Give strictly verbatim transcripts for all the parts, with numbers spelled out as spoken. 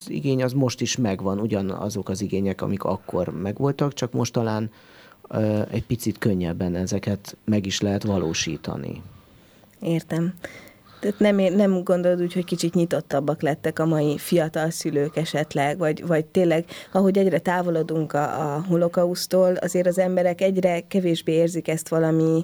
igény az most is megvan, ugyanazok az igények, amik akkor megvoltak, csak most talán ö, egy picit könnyebben ezeket meg is lehet valósítani. Értem. Tehát nem, nem gondolod úgy, hogy kicsit nyitottabbak lettek a mai fiatal szülők esetleg, vagy, vagy tényleg, ahogy egyre távolodunk a, a holokausztól, azért az emberek egyre kevésbé érzik ezt valami,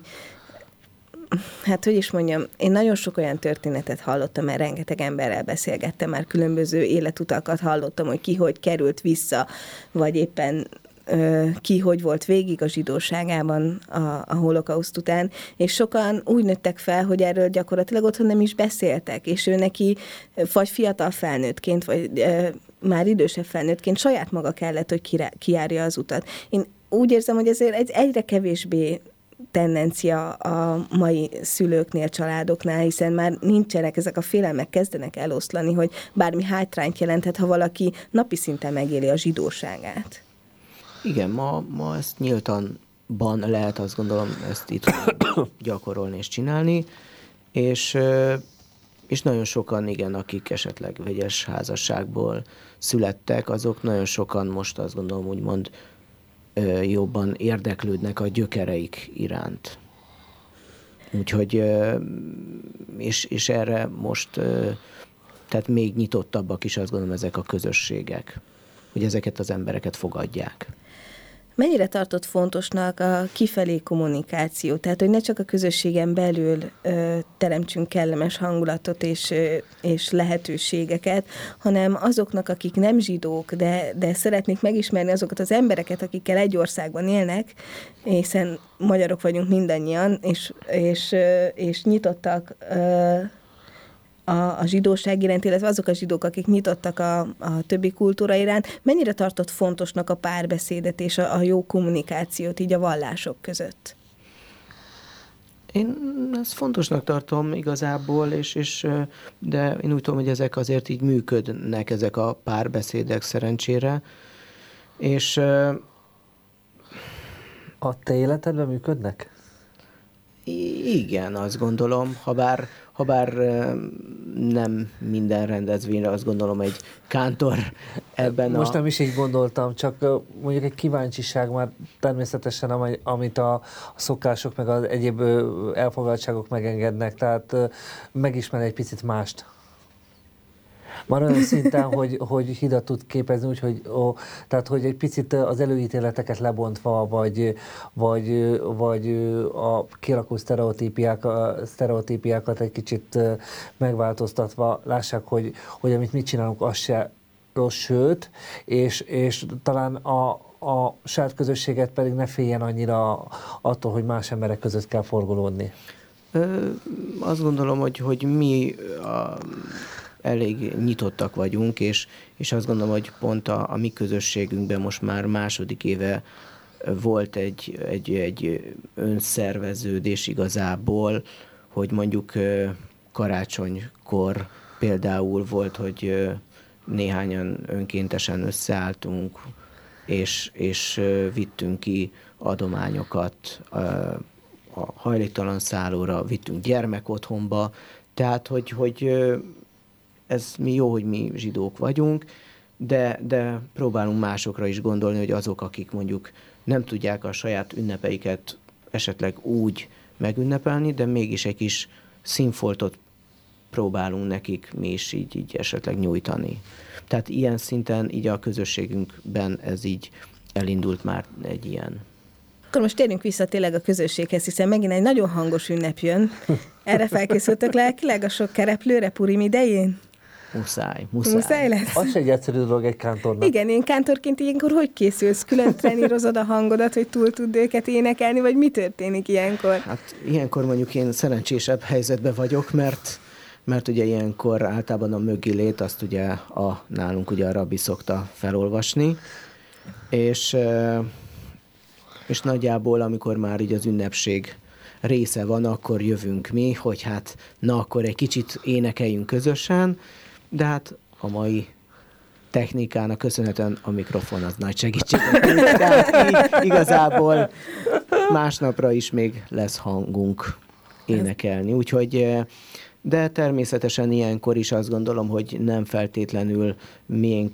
hát hogy is mondjam, én nagyon sok olyan történetet hallottam, mert rengeteg emberrel beszélgettem, már különböző életutakat hallottam, hogy ki hogy került vissza, vagy éppen ki hogy volt végig a zsidóságában a, a holokauszt után, és sokan úgy nőttek fel, hogy erről gyakorlatilag otthon nem is beszéltek, és ő neki vagy fiatal felnőttként, vagy e, már idősebb felnőttként saját maga kellett, hogy kijárja az utat. Én úgy érzem, hogy ezért egy, egyre kevésbé tendencia a mai szülőknél, családoknál, hiszen már nincsenek, ezek a félelmek kezdenek eloszlani, hogy bármi hátrányt jelenthet, ha valaki napi szinten megéli a zsidóságát. Igen, ma, ma ezt nyíltanban lehet, azt gondolom, ezt itt gyakorolni és csinálni, és, és nagyon sokan, igen, akik esetleg vegyes házasságból születtek, azok nagyon sokan most azt gondolom, úgymond jobban érdeklődnek a gyökereik iránt. Úgyhogy, és, és erre most, tehát még nyitottabbak is azt gondolom ezek a közösségek, hogy ezeket az embereket fogadják. Mennyire tartott fontosnak a kifelé kommunikáció? Tehát, hogy ne csak a közösségen belül ö, teremtsünk kellemes hangulatot és, ö, és lehetőségeket, hanem azoknak, akik nem zsidók, de, de szeretnék megismerni azokat az embereket, akikkel egy országban élnek, hiszen magyarok vagyunk mindannyian, és, és, ö, és nyitottak ö, a, a zsidóság iránt, illetve azok a zsidók, akik nyitottak a, a többi kultúra iránt, mennyire tartott fontosnak a párbeszédet és a, a jó kommunikációt így a vallások között? Én ezt fontosnak tartom igazából, és, és, de én úgy tudom, hogy ezek azért így működnek, ezek a párbeszédek szerencsére, és... A te életedben működnek? Igen, azt gondolom, ha bár, ha bár nem minden rendezvényre, azt gondolom, egy kántor ebben Most a... nem is így gondoltam, csak mondjuk egy kíváncsiság már természetesen, amit a szokások meg az egyéb elfoglaltságok megengednek, tehát megismer egy picit mást. Már olyan szinten, hogy, hogy hidat tud képezni, úgyhogy ó, tehát, hogy egy picit az előítéleteket lebontva, vagy, vagy, vagy a kialakult sztereotípiák, sztereotípiákat egy kicsit megváltoztatva lássák, hogy, hogy amit mit csinálunk, az se rossz, sőt, és, és talán a, a saját közösséget pedig ne féljen annyira attól, hogy más emberek között kell forgolódni. Ö, azt gondolom, hogy, hogy mi a... elég nyitottak vagyunk, és, és azt gondolom, hogy pont a, a mi közösségünkben most már második éve volt egy, egy, egy önszerveződés igazából, hogy mondjuk karácsonykor például volt, hogy néhányan önkéntesen összeálltunk, és, és vittünk ki adományokat a hajléktalan szállóra, vittünk gyermekotthonba, tehát, hogy, hogy ez mi jó, hogy mi zsidók vagyunk, de, de próbálunk másokra is gondolni, hogy azok, akik mondjuk nem tudják a saját ünnepeiket esetleg úgy megünnepelni, de mégis egy kis színfoltot próbálunk nekik mi is így, így esetleg nyújtani. Tehát ilyen szinten így a közösségünkben ez így elindult már egy ilyen. Akkor most térjünk vissza tényleg a közösséghez, hiszen megint egy nagyon hangos ünnep jön. Erre felkészültök lelkileg a sok kereplőre Purim idején? Muszáj, muszáj. Muszáj lesz? Az egy egyszerű dolog egy kántornak. Igen, én kántorként ilyenkor hogy készülsz? Külön trenírozod a hangodat, hogy túl tud őket énekelni, vagy mi történik ilyenkor? Hát ilyenkor mondjuk én szerencsésebb helyzetben vagyok, mert, mert ugye ilyenkor általában a mögilét azt ugye a, nálunk ugye a rabbi szokta felolvasni, és, és nagyjából amikor már így az ünnepség része van, akkor jövünk mi, hogy hát na akkor egy kicsit énekeljünk közösen, de hát a mai technikának köszönhetően a mikrofon az nagy segítség. Tehát igazából másnapra is még lesz hangunk énekelni. Úgyhogy, de természetesen ilyenkor is azt gondolom, hogy nem feltétlenül miénk